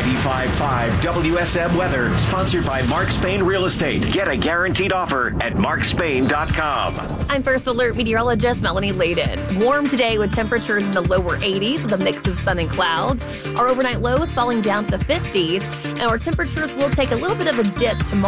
95.5 WSM Weather, sponsored by Mark Spain Real Estate. Get a guaranteed offer at markspain.com. I'm First Alert meteorologist Melanie Layden. Warm today with temperatures in the lower 80s with a mix of sun and clouds. Our overnight lows falling down to the 50s, and our temperatures will take a little bit of a dip tomorrow.